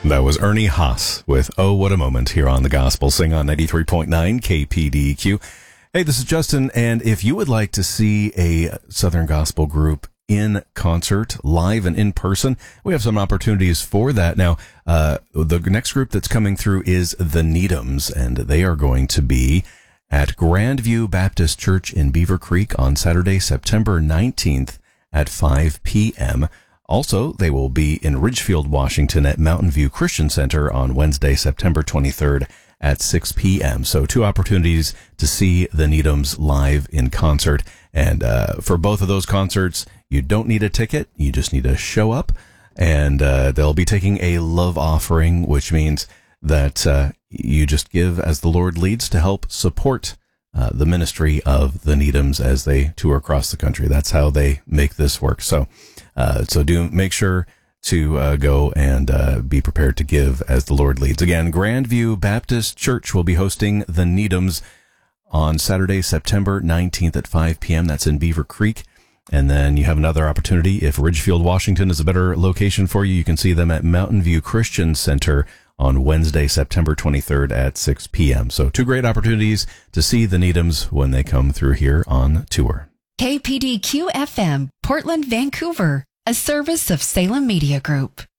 That was Ernie Haas with Oh, What a Moment here on The Gospel Sing on 93.9 KPDQ. Hey, this is Justin, and if you would like to see a Southern Gospel group in concert, live and in person, we have some opportunities for that. Now, the next group that's coming through is the Needhams, and they are going to be at Grandview Baptist Church in Beaver Creek on Saturday, September 19th at 5 p.m., Also, they will be in Ridgefield, Washington at Mountain View Christian Center on Wednesday, September 23rd at 6 p.m. So 2 opportunities to see the Needhams live in concert. And for both of those concerts, you don't need a ticket. You just need to show up. And they'll be taking a love offering, which means that you just give as the Lord leads to help support the ministry of the Needhams as they tour across the country. That's how they make this work. So do make sure to go and be prepared to give as the Lord leads. Again, Grandview Baptist Church will be hosting the Needhams on Saturday, September 19th at 5 p.m. That's in Beaver Creek. And then you have another opportunity. If Ridgefield, Washington is a better location for you, you can see them at Mountain View Christian Center on Wednesday, September 23rd at 6 p.m. So 2 great opportunities to see the Needhams when they come through here on tour. KPDQ FM, Portland, Vancouver, a service of Salem Media Group.